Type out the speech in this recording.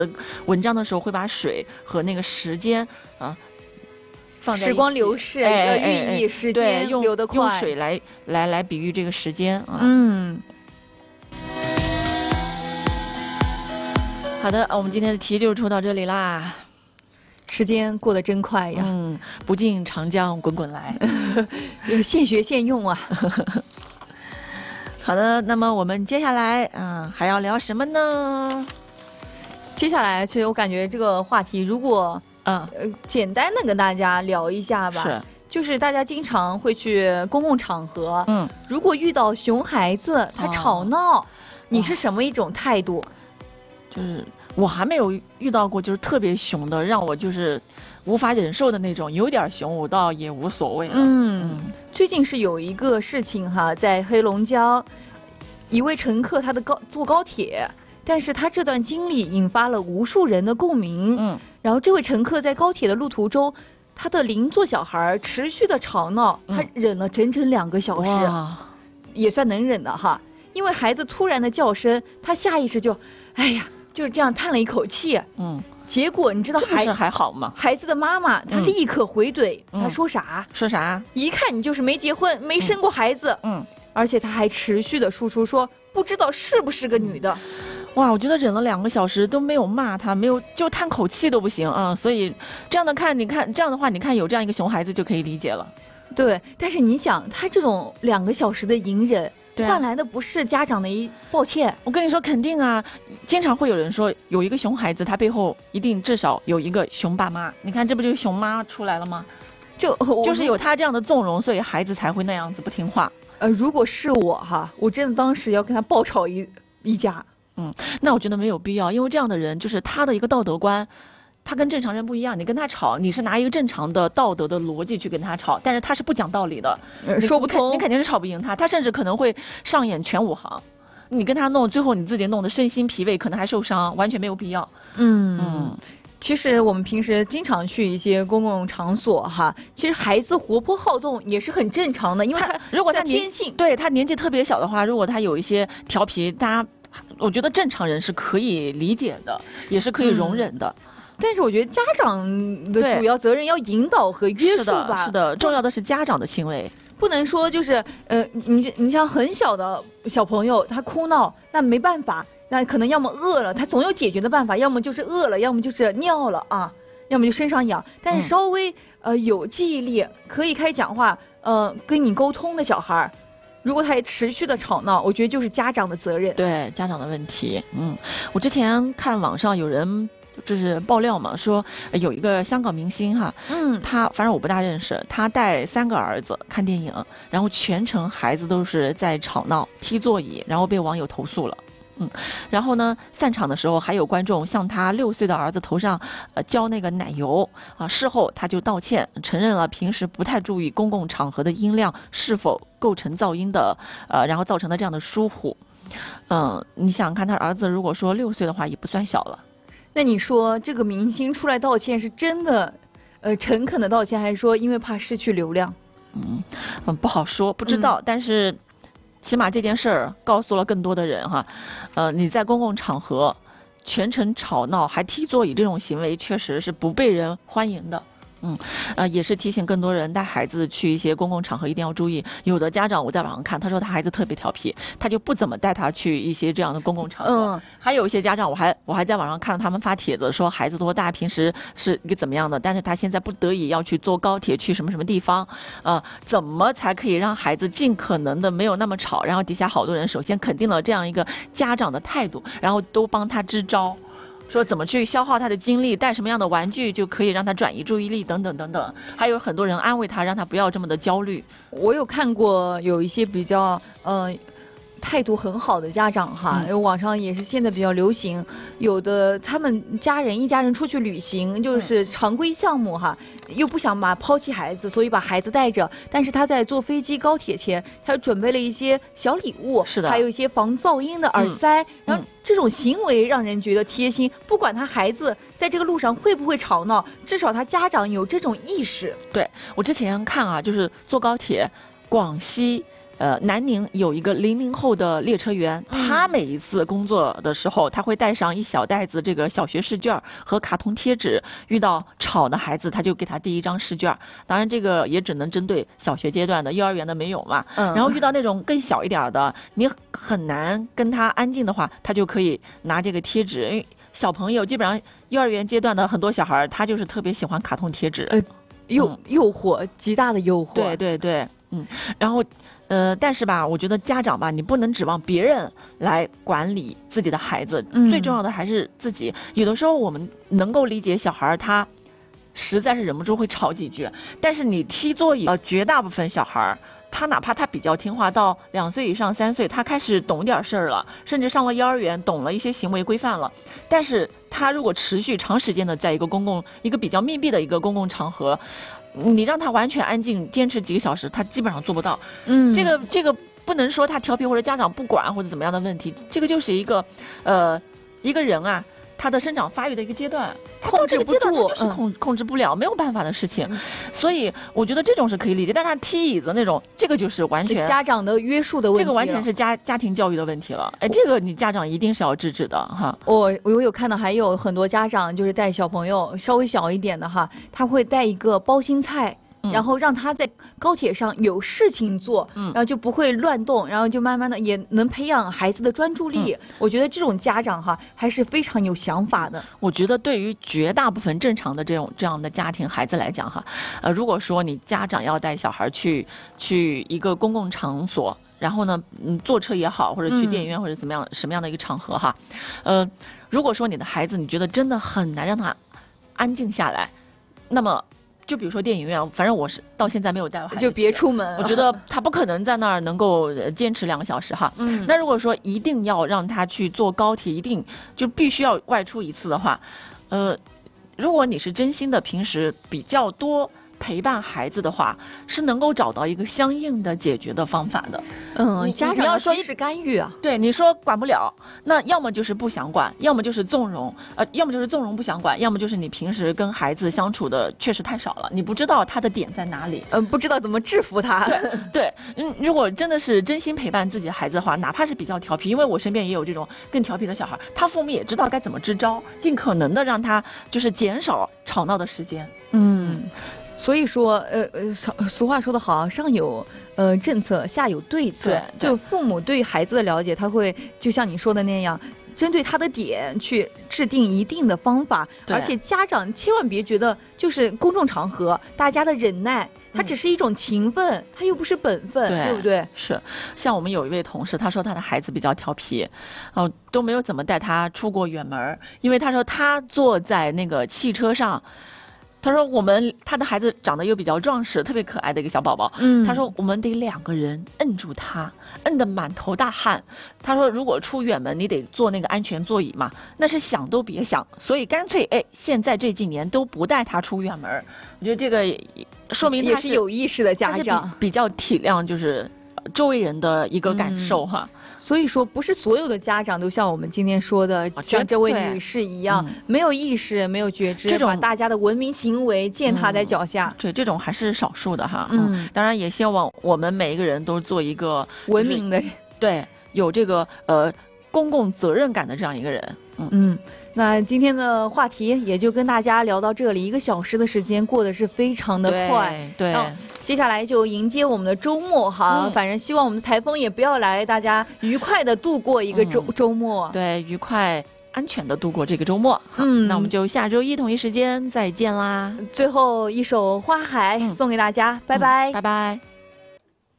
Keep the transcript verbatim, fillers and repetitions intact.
文章的时候会把水和那个时间啊放在一起， 时光流逝， 哎哎寓意时间流得快， 用水来来来比喻这个时间啊。 嗯。 好的，我们今天的题就出到这里啦。 时间过得真快呀！ 嗯，不尽长江滚滚来， 现学现用啊。 好的，那么我们接下来嗯还要聊什么呢？ 接下来，其实我感觉这个话题，如果嗯呃简单的跟大家聊一下吧， 是， 就是大家经常会去公共场合， 嗯， 如果遇到熊孩子他吵闹， 哦、 你是什么一种态度？ 就是我还没有遇到过，就是特别熊的，让我就是无法忍受的那种。有点熊，我倒也无所谓了。 嗯，嗯最近是有一个事情哈，在黑龙江，一位乘客他的高坐高铁，但是他这段经历引发了无数人的共鸣。 嗯， 然后这位乘客在高铁的路途中，他的邻座小孩持续的吵闹，他忍了整整两个小时， 嗯、 也算能忍的哈。因为孩子突然的叫声，他下意识就，哎呀。就这样叹了一口气， 嗯， 结果你知道孩这还好吗？ 孩子的妈妈她立刻回怼， 嗯、 她说啥？ 说啥？ 一看你就是没结婚，没生过孩子， 嗯， 而且她还持续的输出说，不知道是不是个女的。 哇，我觉得忍了两个小时都没有骂她，没有就叹口气都不行啊、嗯！所以这样的看，你看这样的话，你看有这样一个熊孩子就可以理解了。 对，但是你想，他这种两个小时的隐忍。 对啊、 换来的不是家长的一抱歉， 我跟你说肯定啊，经常会有人说有一个熊孩子，他背后一定至少有一个熊爸妈。你看这不就是熊妈出来了吗？ 就就是有他这样的纵容，所以孩子才会那样子不听话。 呃，如果是我哈，我真的当时要跟他爆吵一一架。 嗯，那我觉得没有必要，因为这样的人就是他的一个道德观。他跟正常人不一样，你跟他吵，你是拿一个正常的道德的逻辑去跟他吵，但是他是不讲道理的， 呃、说不通， 你肯定是吵不赢他，他甚至可能会上演全武行，你跟他弄，最后你自己弄得身心疲惫，可能还受伤，完全没有必要。 嗯嗯，其实我们平时经常去一些公共场所哈，其实孩子活泼好动也是很正常的，因为他如果他天性， 对他年纪特别小的话，如果他有一些调皮，大家我觉得正常人是可以理解的，也是可以容忍的。嗯， 但是我觉得家长的主要责任要引导和约束吧。 是的，是的，重要的是家长的行为， 不能说就是呃，你你像很小的小朋友他哭闹，那没办法，那可能要么饿了，他总有解决的办法，要么就是饿了，要么就是尿了啊，要么就身上痒。但是稍微、嗯、呃有记忆力，可以开始讲话，呃，跟你沟通的小孩，如果他还持续的吵闹，我觉得就是家长的责任， 对家长的问题。嗯，我之前看网上有人。就是爆料嘛，说有一个香港明星哈， 嗯， 他反正我不大认识，他带三个儿子看电影，然后全程孩子都是在吵闹、踢座椅，然后被网友投诉了。嗯，然后呢，散场的时候还有观众向他六岁的儿子头上呃浇那个奶油啊，事后他就道歉，承认了平时不太注意公共场合的音量是否构成噪音的，呃，然后造成的这样的疏忽。嗯，你想想看，他儿子如果说六岁的话，也不算小了。 那你说这个明星出来道歉是真的，呃，诚恳的道歉，还是说因为怕失去流量？ 嗯嗯，不好说，不知道。嗯、但是，起码这件事儿告诉了更多的人哈，呃，你在公共场合全程吵闹还踢座椅这种行为，确实是不被人欢迎的。嗯，呃，也是提醒更多人带孩子去一些公共场合一定要注意。有的家长我在网上看，他说他孩子特别调皮，他就不怎么带他去一些这样的公共场合。 嗯， 还有一些家长，我还我还在网上看到他们发帖子说孩子多大，平时是一个怎么样的，但是他现在不得已要去坐高铁去什么什么地方，呃，怎么才可以让孩子尽可能的没有那么吵？然后底下好多人首先肯定了这样一个家长的态度，然后都帮他支招。说怎么去消耗他的精力，带什么样的玩具就可以让他转移注意力等等等等，还有很多人安慰他，让他不要这么的焦虑。 我有看过有一些比较呃态度很好的家长哈，因为网上也是现在比较流行，有的他们家人一家人出去旅行，就是常规项目哈，又不想把抛弃孩子，所以把孩子带着，但是他在坐飞机高铁前，他准备了一些小礼物， 是的， 还有一些防噪音的耳塞，嗯、然后这种行为让人觉得贴心，不管他孩子在这个路上会不会吵闹，至少他家长有这种意识。 对，我之前看啊，就是坐高铁，广西。 呃，南宁有一个零零后的列车员，他每一次工作的时候，他会带上一小袋子这个小学试卷和卡通贴纸，遇到吵的孩子，他就给他递一张试卷。当然，这个也只能针对小学阶段的，幼儿园的没有嘛。 嗯， 然后遇到那种更小一点的，你很难跟他安静的话，他就可以拿这个贴纸，因为小朋友基本上幼儿园阶段的很多小孩，他就是特别喜欢卡通贴纸。 呃，诱诱惑，极大的诱惑。 对对对，嗯，然后。呃，但是吧，我觉得家长吧，你不能指望别人来管理自己的孩子， 嗯、 最重要的还是自己。有的时候我们能够理解小孩他实在是忍不住会吵几句，但是你踢座椅，呃，绝大部分小孩他哪怕他比较听话，到两岁以上、三岁，他开始懂点事儿了，甚至上了幼儿园，懂了一些行为规范了，但是他如果持续长时间的在一个公共、一个比较密闭的一个公共场合。你让他完全安静坚持几个小时，他基本上做不到。 嗯， 这个这个不能说他调皮或者家长不管或者怎么样的问题，这个就是一个，呃，一个人啊，他的生长发育的一个阶段， 控制不住， 就是控、嗯、控制不了，没有办法的事情。 嗯、 所以我觉得这种是可以理解，但他踢椅子那种，这个就是完全家长的约束的问题， 这个完全是家家庭教育的问题了。哎，这个你家长一定是要制止的哈。 我我有看到还有很多家长就是带小朋友稍微小一点的哈，他会带一个包心菜。然后让他在高铁上有事情做，嗯、然后就不会乱动，然后就慢慢的也能培养孩子的专注力。嗯、我觉得这种家长哈还是非常有想法的。 我觉得对于绝大部分正常的这种这样的家庭孩子来讲哈，呃，如果说你家长要带小孩去去一个公共场所，然后呢，嗯，坐车也好，或者去电影院或者怎么样、嗯、什么样的一个场合哈，呃，如果说你的孩子你觉得真的很难让他安静下来，那么。就比如说电影院，反正我是到现在没有带我孩子， 就别出门。 我觉得他不可能在那儿能够坚持两个小时哈。嗯。那如果说一定要让他去坐高铁，一定就必须要外出一次的话，呃，如果你是真心的平时比较多陪伴孩子的话，是能够找到一个相应的解决的方法的。 嗯，家长要及时干预啊。 对，你说管不了，那要么就是不想管，要么就是纵容，呃，要么就是纵容不想管，要么就是你平时跟孩子相处的确实太少了，你不知道他的点在哪里， 嗯、呃，不知道怎么制服他。 对，对，嗯，如果真的是真心陪伴自己的孩子的话，哪怕是比较调皮，因为我身边也有这种更调皮的小孩，他父母也知道该怎么支招，尽可能的让他就是减少吵闹的时间。 嗯。所以说，呃呃，俗话说得好，上有呃政策，下有对策。 对， 就父母对孩子的了解，他会就像你说的那样，针对他的点去制定一定的方法。而且家长千万别觉得就是公众场合大家的忍耐，它只是一种情分，嗯、它又不是本分，对, 对不对？ 是，像我们有一位同事，他说他的孩子比较调皮，哦、呃，都没有怎么带他出过远门，因为他说他坐在那个汽车上。他说我们他的孩子长得又比较壮实，特别可爱的一个小宝宝。嗯，他说我们得两个人摁住他，摁得满头大汗。他说如果出远门，你得坐那个安全座椅嘛，那是想都别想。所以干脆哎，现在这几年都不带他出远门。我觉得这个说明他是也是有意识的家长， 比, 比较体谅就是周围人的一个感受哈。嗯， 所以说，不是所有的家长都像我们今天说的，像这位女士一样，嗯、没有意识、没有觉知， 这种把大家的文明行为践踏在脚下。 嗯、对，这种还是少数的哈。嗯，嗯当然也希望我们每一个人都做一个文明的人， 对，有这个呃公共责任感的这样一个人。嗯嗯，那今天的话题也就跟大家聊到这里，一个小时的时间过得是非常的快。 对。对接下来就迎接我们的周末哈，嗯、反正希望我们的台风也不要来，大家愉快的度过一个周、嗯、周末。 对，愉快安全的度过这个周末。嗯，那我们就下周一同一时间再见啦。 最后一首《花海》送给大家，嗯、拜拜， 拜拜。